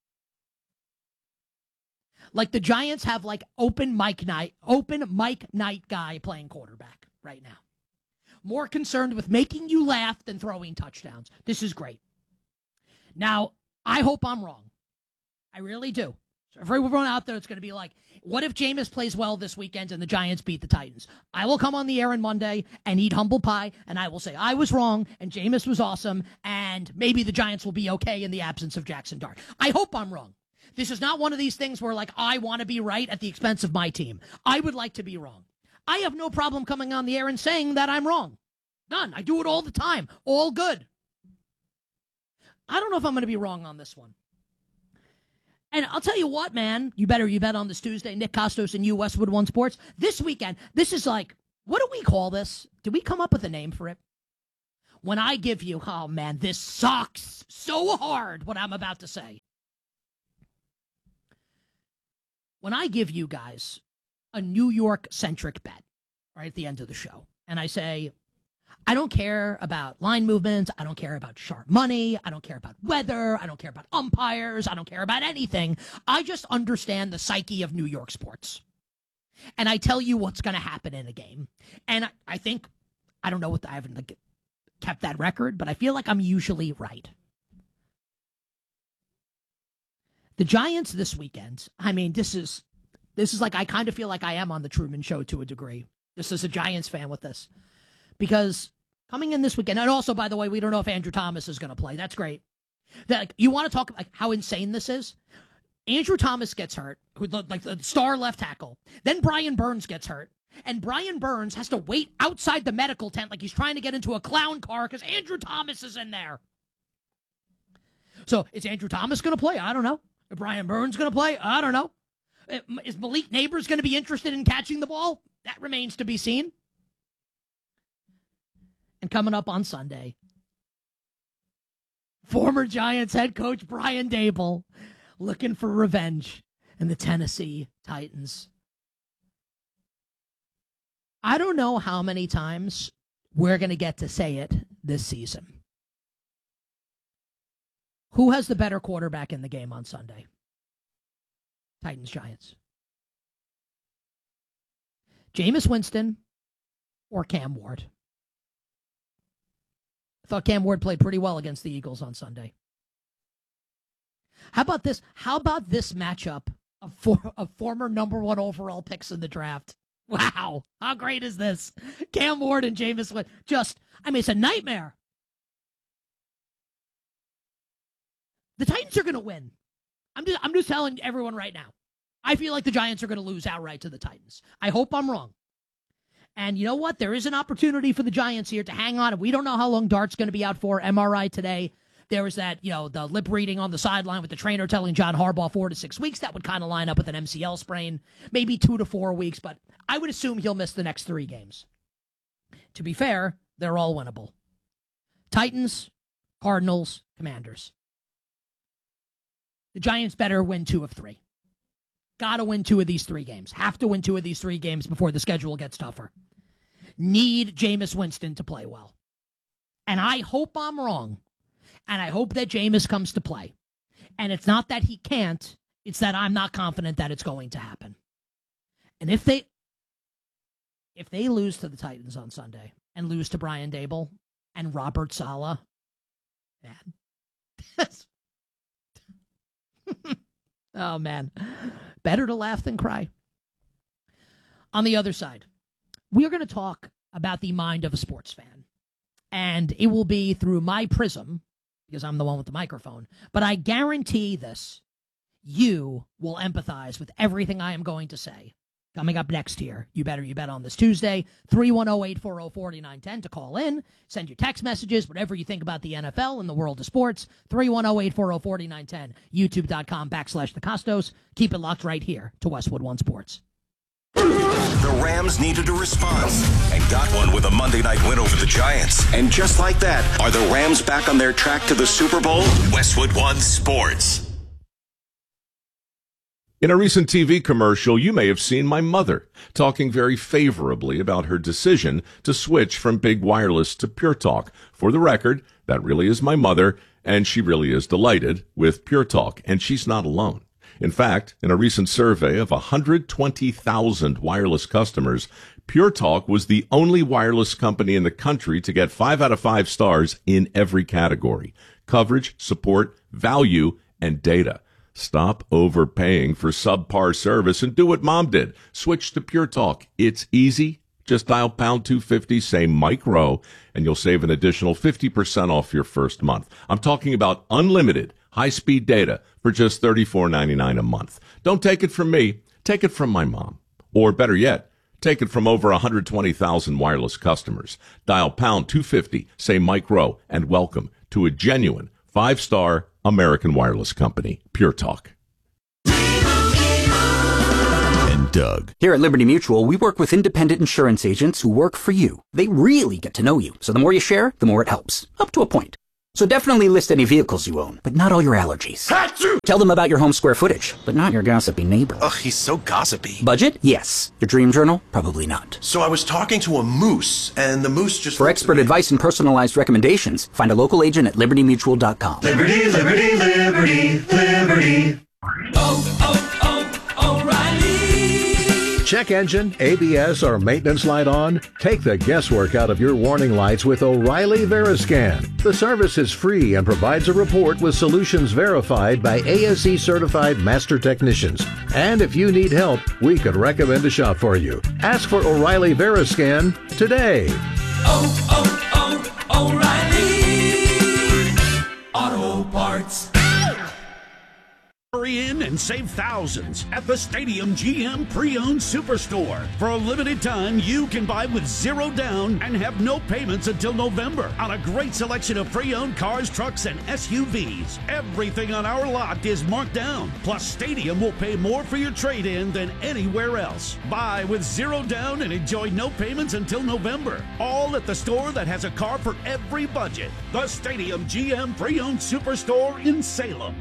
Like, the Giants have like open mic night guy playing quarterback right now. More concerned with making you laugh than throwing touchdowns. This is great. Now, I hope I'm wrong. I really do. So everyone out there, it's going to be like, what if Jameis plays well this weekend and the Giants beat the Titans? I will come on the air on Monday and eat humble pie, and I will say I was wrong and Jameis was awesome, and maybe the Giants will be okay in the absence of Jackson Dart. I hope I'm wrong. This is not one of these things where, like, I want to be right at the expense of my team. I would like to be wrong. I have no problem coming on the air and saying that I'm wrong. None. I do it all the time. All good. I don't know if I'm going to be wrong on this one. And I'll tell you what, man, you bet on this Tuesday. Nick Costos and you, Westwood One Sports. This weekend, this is like, what do we call this? Did we come up with a name for it? When I give you, oh man, this sucks so hard, what I'm about to say. When I give you guys a New York-centric bet right at the end of the show, and I say, I don't care about line movements, I don't care about sharp money, I don't care about weather, I don't care about umpires, I don't care about anything. I just understand the psyche of New York sports. And I tell you what's going to happen in a game. And I think, I don't know what, I haven't kept that record, but I feel like I'm usually right. The Giants this weekend, I mean, this is like, I kind of feel like I am on the Truman Show to a degree. This is a Giants fan with this. Because coming in this weekend, and also, by the way, we don't know if Andrew Thomas is going to play. That's great. You want to talk about how insane this is? Andrew Thomas gets hurt, like the star left tackle. Then Brian Burns gets hurt. And Brian Burns has to wait outside the medical tent like he's trying to get into a clown car because Andrew Thomas is in there. So is Andrew Thomas going to play? I don't know. Is Brian Burns going to play? I don't know. Is Malik Neighbors going to be interested in catching the ball? That remains to be seen. And coming up on Sunday, former Giants head coach Brian Daboll looking for revenge in the Tennessee Titans. I don't know how many times we're going to get to say it this season. Who has the better quarterback in the game on Sunday? Titans, Giants. Jameis Winston or Cam Ward? I thought Cam Ward played pretty well against the Eagles on Sunday. How about this? How about this matchup of former number 1 overall picks in the draft? Wow. How great is this? Cam Ward and Jameis Winston. It's a nightmare. The Titans are going to win. I'm just telling everyone right now. I feel like the Giants are going to lose outright to the Titans. I hope I'm wrong. And you know what? There is an opportunity for the Giants here to hang on. We don't know how long Dart's going to be out for. MRI today. There was that, the lip reading on the sideline with the trainer telling John Harbaugh 4 to 6 weeks. That would kind of line up with an MCL sprain. Maybe 2 to 4 weeks, but I would assume he'll miss the next 3 games. To be fair, they're all winnable. Titans, Cardinals, Commanders. The Giants better win 2 of 3. Got to win 2 of these 3 games. Have to win 2 of these 3 games before the schedule gets tougher. Need Jameis Winston to play well. And I hope I'm wrong. And I hope that Jameis comes to play. And it's not that he can't. It's that I'm not confident that it's going to happen. And if they lose to the Titans on Sunday and lose to Brian Daboll and Robert Saleh, man. Oh, man. Better to laugh than cry. On the other side, we're going to talk about the mind of a sports fan. And it will be through my prism, because I'm the one with the microphone. But I guarantee this, you will empathize with everything I am going to say. Coming up next here, you bet on this Tuesday, 310-840-4910 to call in. Send your text messages, whatever you think about the NFL and the world of sports. 310-840-4910, youtube.com/The Costos. Keep it locked right here to Westwood One Sports. The Rams needed a response and got one with a Monday night win over the Giants. And just like that, are the Rams back on their track to the Super Bowl? Westwood One Sports. In a recent TV commercial, you may have seen my mother talking very favorably about her decision to switch from Big Wireless to Pure Talk. For the record, that really is my mother, and she really is delighted with Pure Talk, and she's not alone. In fact, in a recent survey of 120,000 wireless customers, Pure Talk was the only wireless company in the country to get 5 out of 5 stars in every category: coverage, support, value, and data. Stop overpaying for subpar service and do what Mom did. Switch to Pure Talk. It's easy. Just dial pound 250, say Mike Rowe, and you'll save an additional 50% off your first month. I'm talking about unlimited high-speed data for just $34.99 a month. Don't take it from me. Take it from my mom. Or better yet, take it from over 120,000 wireless customers. Dial pound 250, say Mike Rowe, and welcome to a genuine 5-star American wireless company, Pure Talk. Doug. Here at Liberty Mutual, we work with independent insurance agents who work for you. They really get to know you, so the more you share, the more it helps. Up to a point. So definitely list any vehicles you own, but not all your allergies. Achoo! Tell them about your home square footage, but not your gossipy neighbor. Ugh, he's so gossipy. Budget? Yes. Your dream journal? Probably not. So I was talking to a moose, and the moose just... For expert advice and personalized recommendations, find a local agent at libertymutual.com. Liberty, liberty, liberty, liberty. O'Reilly. Check engine, ABS, or maintenance light on? Take the guesswork out of your warning lights with O'Reilly Veriscan. The service is free and provides a report with solutions verified by ASE certified master technicians. And if you need help, we could recommend a shop for you. Ask for O'Reilly Veriscan today. O'Reilly Auto Parts. Hurry in and save thousands at the Stadium GM Pre-Owned Superstore. For a limited time, you can buy with zero down and have no payments until November on a great selection of pre-owned cars, trucks, and SUVs. Everything on our lot is marked down. Plus, Stadium will pay more for your trade-in than anywhere else. Buy with zero down and enjoy no payments until November. All at the store that has a car for every budget. The Stadium GM Pre-Owned Superstore in Salem.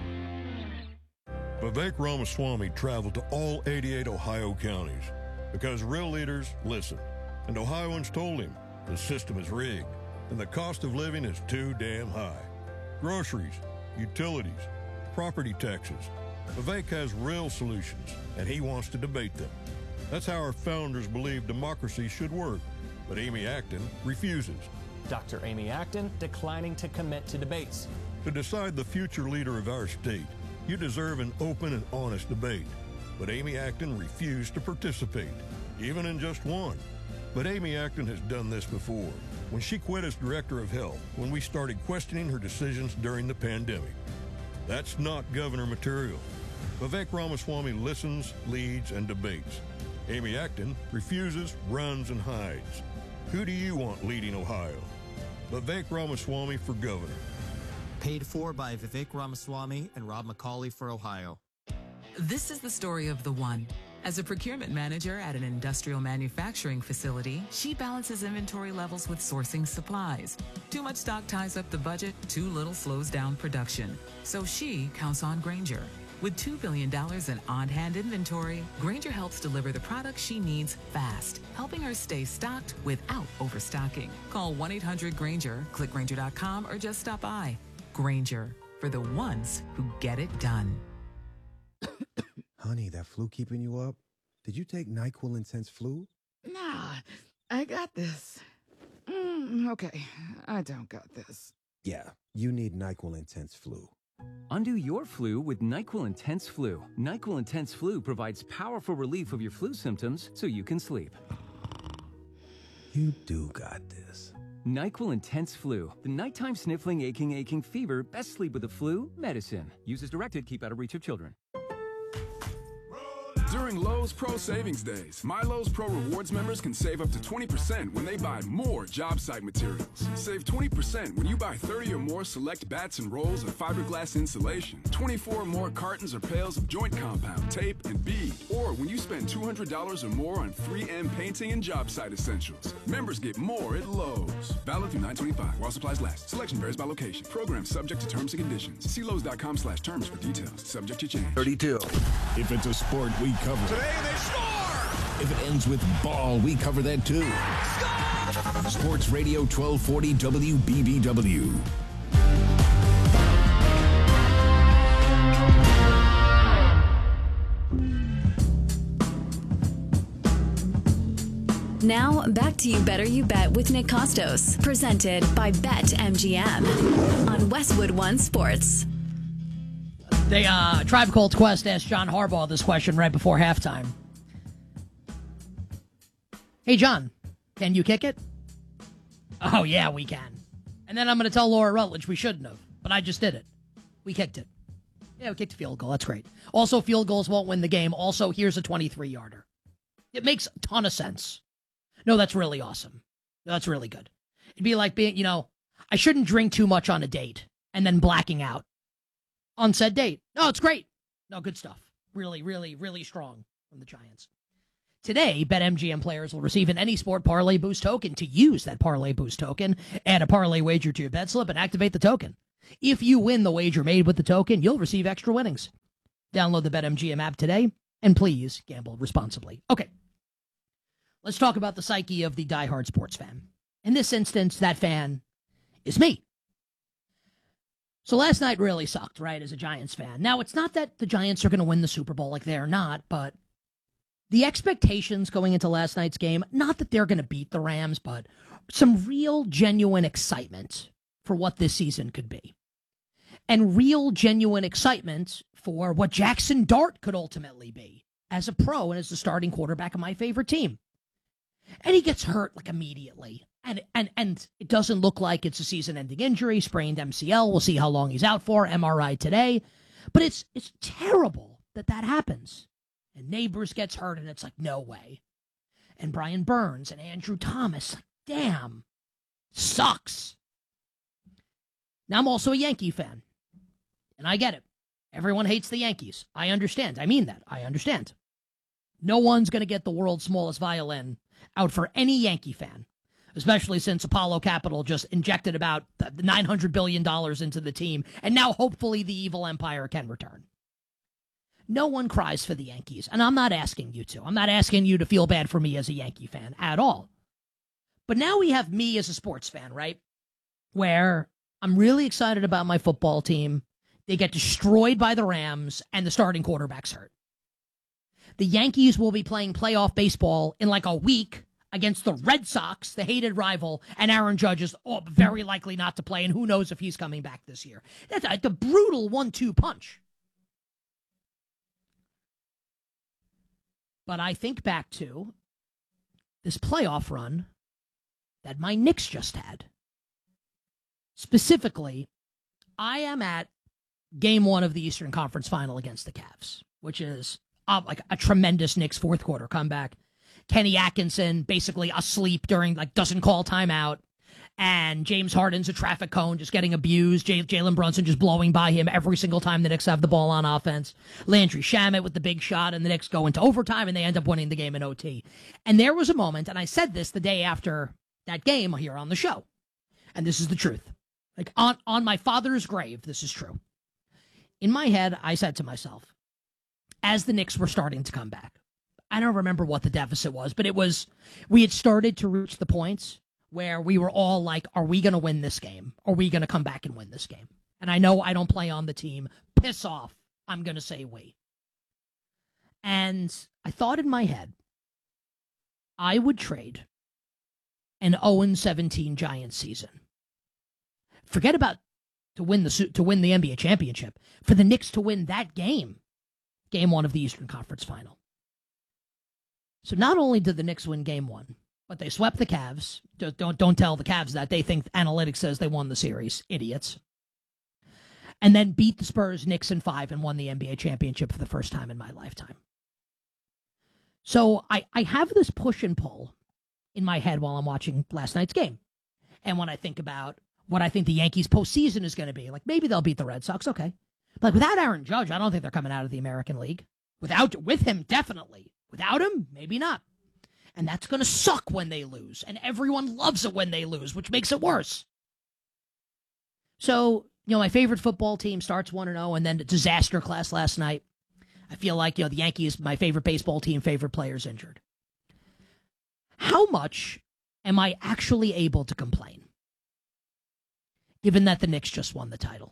Vivek Ramaswamy traveled to all 88 Ohio counties because real leaders listen. And Ohioans told him the system is rigged and the cost of living is too damn high. Groceries, utilities, property taxes. Vivek has real solutions and he wants to debate them. That's how our founders believed democracy should work. But Amy Acton refuses. Dr. Amy Acton declining to commit to debates. To decide the future leader of our state, you deserve an open and honest debate. But Amy Acton refused to participate, even in just one. But Amy Acton has done this before, when she quit as director of health, when we started questioning her decisions during the pandemic. That's not governor material. Vivek Ramaswamy listens, leads, and debates. Amy Acton refuses, runs, and hides. Who do you want leading Ohio? Vivek Ramaswamy for governor. Paid for by Vivek Ramaswamy and Rob McCauley for Ohio. This is the story of the one. As a procurement manager at an industrial manufacturing facility, she balances inventory levels with sourcing supplies. Too much stock ties up the budget, too little slows down production. So she counts on Grainger. With $2 billion in on-hand inventory, Grainger helps deliver the products she needs fast, helping her stay stocked without overstocking. Call 1-800-GRAINGER, click Grainger.com, or just stop by. Grainger, for the ones who get it done. Honey, that flu keeping you up? Did you take NyQuil Intense Flu? Nah, I got this. Okay, I don't got this. Yeah, you need NyQuil Intense Flu. Undo your flu with NyQuil Intense Flu. NyQuil Intense Flu provides powerful relief of your flu symptoms so you can sleep. You do got this. NyQuil Intense Flu. The nighttime sniffling, aching fever. Best sleep with the flu medicine. Use as directed. Keep out of reach of children. During Lowe's Pro Savings Days, My Lowe's Pro Rewards members can save up to 20% when they buy more job site materials. Save 20% when you buy 30 or more select bats and rolls of fiberglass insulation, 24 or more cartons or pails of joint compound, tape, and bead, or when you spend $200 or more on 3M painting and job site essentials. Members get more at Lowe's. Valid through 9/25 while supplies last. Selection varies by location. Program subject to terms and conditions. See Lowe's.com/terms for details. Subject to change. 32. If it's a sport, we cover it. Today they score! If it ends with ball, we cover that too. Score! Sports Radio 1240 WBBW. Now, back to You Better You Bet with Nick Costos, presented by BetMGM on Westwood One Sports. Tribe Called Quest asked John Harbaugh this question right before halftime. Hey, John, can you kick it? Oh, yeah, we can. And then I'm going to tell Laura Rutledge we shouldn't have, but I just did it. We kicked it. Yeah, we kicked a field goal. That's great. Also, field goals won't win the game. Also, here's a 23-yarder. It makes a ton of sense. No, that's really awesome. That's really good. It'd be like being, I shouldn't drink too much on a date and then blacking out on said date. No, it's great. No, good stuff. Really, really, really strong from the Giants. Today, BetMGM players will receive an Any Sport Parlay Boost token. To use that Parlay Boost token, add a parlay wager to your bet slip and activate the token. If you win the wager made with the token, you'll receive extra winnings. Download the BetMGM app today, and please gamble responsibly. Okay, let's talk about the psyche of the diehard sports fan. In this instance, that fan is me. So last night really sucked, right, as a Giants fan. Now, it's not that the Giants are going to win the Super Bowl, like they're not, but the expectations going into last night's game, not that they're going to beat the Rams, but some real, genuine excitement for what this season could be. And real, genuine excitement for what Jackson Dart could ultimately be as a pro and as the starting quarterback of my favorite team. And he gets hurt like immediately. And it doesn't look like it's a season-ending injury, sprained MCL. We'll see how long he's out for, MRI today. But it's terrible that happens. And Neighbors gets hurt, and it's like, no way. And Brian Burns and Andrew Thomas, like, damn, sucks. Now, I'm also a Yankee fan, and I get it. Everyone hates the Yankees. I understand. I mean that. I understand. No one's going to get the world's smallest violin out for any Yankee fan, especially since Apollo Capital just injected about $900 billion into the team, and now hopefully the evil empire can return. No one cries for the Yankees, and I'm not asking you to. I'm not asking you to feel bad for me as a Yankee fan at all. But now we have me as a sports fan, right? Where I'm really excited about my football team. They get destroyed by the Rams, and the starting quarterback's hurt. The Yankees will be playing playoff baseball in like a week against the Red Sox, the hated rival, and Aaron Judge is very likely not to play, and who knows if he's coming back this year. That's a brutal 1-2 punch. But I think back to this playoff run that my Knicks just had. Specifically, I am at Game 1 of the Eastern Conference Final against the Cavs, which is like a tremendous Knicks fourth quarter comeback. Kenny Atkinson basically asleep during, doesn't call timeout. And James Harden's a traffic cone, just getting abused. Jalen Brunson just blowing by him every single time the Knicks have the ball on offense. Landry Shamet with the big shot, and the Knicks go into overtime, and they end up winning the game in OT. And there was a moment, and I said this the day after that game here on the show, and this is the truth. Like, on my father's grave, this is true. In my head, I said to myself, as the Knicks were starting to come back, I don't remember what the deficit was, but we had started to reach the points where we were all like, are we going to win this game? Are we going to come back and win this game? And I know I don't play on the team. Piss off. I'm going to say we. And I thought in my head, I would trade an 0-17 Giants season. Forget about to win the NBA championship. For the Knicks to win that game, Game 1 of the Eastern Conference Final. So not only did the Knicks win Game 1, but they swept the Cavs. Don't tell the Cavs that. They think analytics says they won the series. Idiots. And then beat the Spurs, Knicks in 5, and won the NBA championship for the first time in my lifetime. So I have this push and pull in my head while I'm watching last night's game. And when I think about what I think the Yankees' postseason is going to be, like maybe they'll beat the Red Sox, okay. But without Aaron Judge, I don't think they're coming out of the American League. With him, definitely. Without him, maybe not. And that's going to suck when they lose. And everyone loves it when they lose, which makes it worse. So, my favorite football team starts 1-0, and then a disaster class last night. I feel like, the Yankees, my favorite baseball team, favorite players injured. How much am I actually able to complain, given that the Knicks just won the title?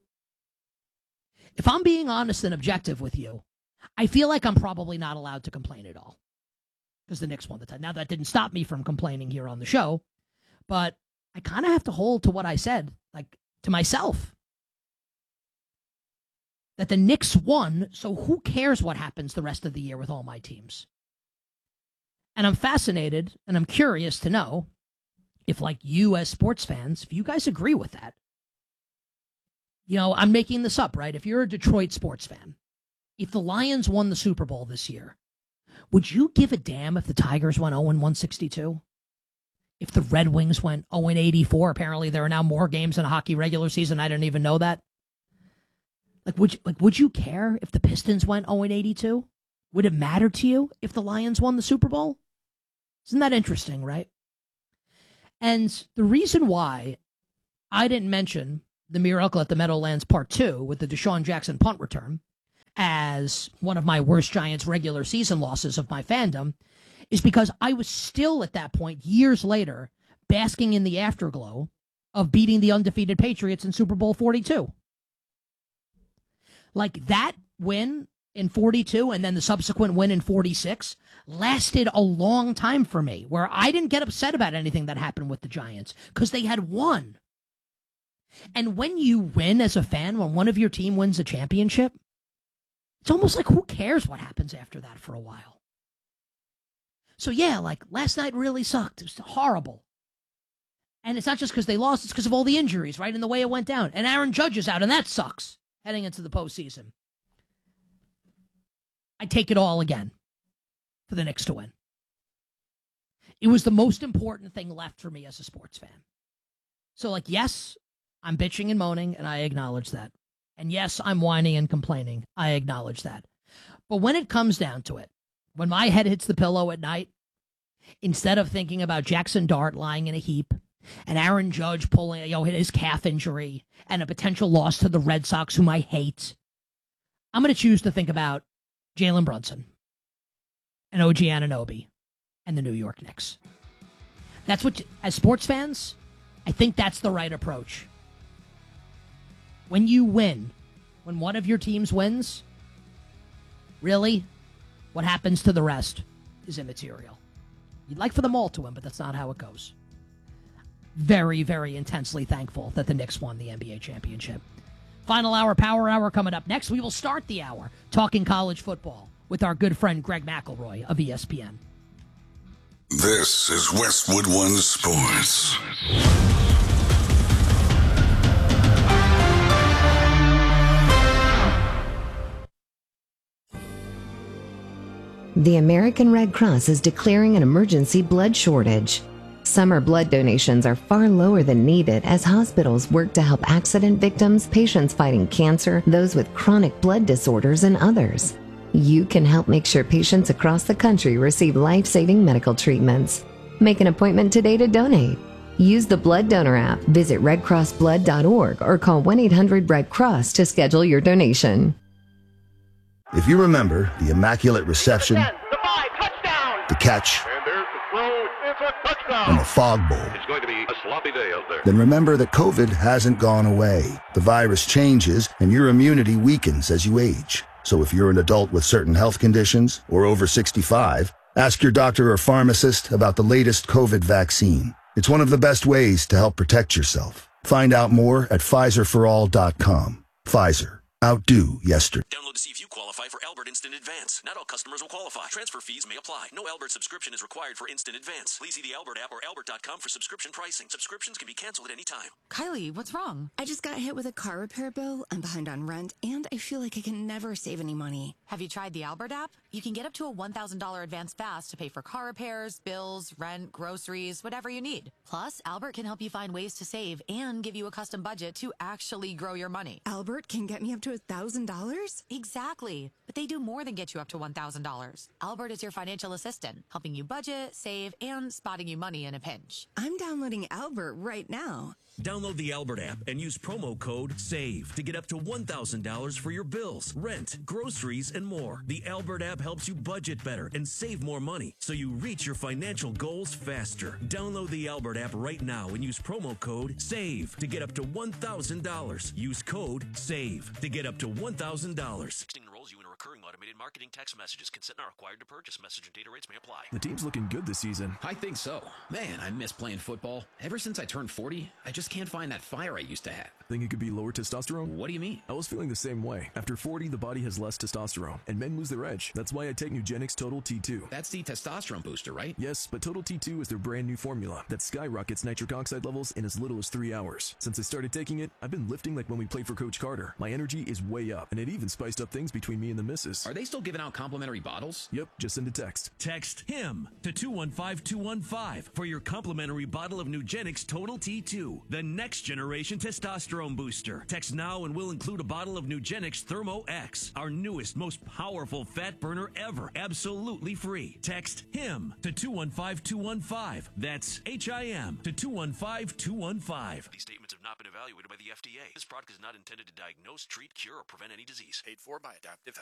If I'm being honest and objective with you, I feel like I'm probably not allowed to complain at all. Because the Knicks won the title. Now, that didn't stop me from complaining here on the show, but I kind of have to hold to what I said, to myself. That the Knicks won, so who cares what happens the rest of the year with all my teams? And I'm fascinated, and I'm curious to know if, you as sports fans, if you guys agree with that. I'm making this up, right? If you're a Detroit sports fan, if the Lions won the Super Bowl this year, would you give a damn if the Tigers went 0-162? If the Red Wings went 0-84? Apparently there are now more games in a hockey regular season. I didn't even know that. Would you care if the Pistons went 0-82? would it matter to you if the Lions won the Super Bowl? Isn't that interesting, right? And the reason why I didn't mention the Miracle at the Meadowlands Part 2 with the Deshaun Jackson punt return as one of my worst Giants regular season losses of my fandom is because I was still at that point, years later, basking in the afterglow of beating the undefeated Patriots in Super Bowl 42. Like, that win in 42 and then the subsequent win in 46 lasted a long time for me, where I didn't get upset about anything that happened with the Giants because they had won. And when you win as a fan, when one of your team wins a championship, it's almost like, who cares what happens after that for a while? So yeah, like, last night really sucked. It was horrible. And it's not just because they lost, it's because of all the injuries, right? And the way it went down. And Aaron Judge is out, and that sucks heading into the postseason. I take it all again for the Knicks to win. It was the most important thing left for me as a sports fan. So, like, yes, I'm bitching and moaning, and I acknowledge that. And yes, I'm whining and complaining. I acknowledge that. But when it comes down to it, when my head hits the pillow at night, instead of thinking about Jackson Dart lying in a heap and Aaron Judge pulling, his calf injury and a potential loss to the Red Sox, whom I hate, I'm going to choose to think about Jalen Brunson and OG Anunoby and the New York Knicks. That's what, as sports fans, I think that's the right approach. When you win, when one of your teams wins, really, what happens to the rest is immaterial. You'd like for them all to win, but that's not how it goes. Very, very intensely thankful that the Knicks won the NBA championship. Final hour, Power Hour coming up next. We will start the hour talking college football with our good friend Greg McElroy of ESPN. This is Westwood One Sports. The American Red Cross is declaring an emergency blood shortage. Summer blood donations are far lower than needed as hospitals work to help accident victims, patients fighting cancer, those with chronic blood disorders, and others. You can help make sure patients across the country receive life-saving medical treatments. Make an appointment today to donate. Use the Blood Donor app, visit redcrossblood.org, or call 1-800-RED-CROSS to schedule your donation. If you remember the Immaculate Reception, the catch, and the Fog Bowl, It's going to be a sloppy day out there. then remember that COVID hasn't gone away. The virus changes and your immunity weakens as you age. So if you're an adult with certain health conditions or over 65, ask your doctor or pharmacist about the latest COVID vaccine. It's one of the best ways to help protect yourself. Find out more at PfizerForAll.com. Pfizer. Outdo yesterday. Download to see if you qualify for Albert Instant Advance. Not all customers will qualify. Transfer fees may apply. No Albert subscription is required for Instant Advance. Please see the Albert app or albert.com for subscription pricing. Subscriptions can be canceled at any time. Kylie, what's wrong? I just got hit with a car repair bill. I'm behind on rent, and I feel like I can never save any money. Have you tried the Albert app? You can get up to a $1,000 advance fast to pay for car repairs, bills, rent, groceries, whatever you need. Plus, Albert can help you find ways to save and give you a custom budget to actually grow your money. Albert can get me up to $1,000? Exactly. But they do more than get you up to $1,000. Albert is your financial assistant, helping you budget, save, and spotting you money in a pinch. I'm downloading Albert right now. Download the Albert app and use promo code SAVE to get up to $1,000 for your bills, rent, groceries, and more. The Albert app helps you budget better and save more money so you reach your financial goals faster. Download the Albert app right now and use promo code SAVE to get up to $1,000. Use code SAVE to get up to $1,000. Texting enrolls you in a recurring automated marketing text messages. Consent not required to purchase. Message and data rates may apply. The team's looking good this season. I think so. Man, I miss playing football. Ever since I turned 40, I just can't find that fire I used to have. Think it could be lower testosterone? What do you mean? I was feeling the same way. After 40, the body has less testosterone, and men lose their edge. That's why I take Nugenix Total T2. That's the testosterone booster, right? Yes, but Total T2 is their brand new formula that skyrockets nitric oxide levels in as little as 3 hours. Since I started taking it, I've been lifting like when we played for Coach Carter. My energy is way up, and it even spiced up things between me and the missus. Are they still giving out complimentary bottles? Yep, just send a text. Text HIM to 215-215 for your complimentary bottle of Nugenix Total T2. the next generation testosterone booster. Text now and we'll include a bottle of Nugenix Thermo X, our newest, most powerful fat burner ever, absolutely free. Text HIM to 215-215. That's HIM to 215-215. These statements have not been evaluated by the FDA. This product is not intended to diagnose, treat, cure, or prevent any disease. Paid for by Adaptive Health.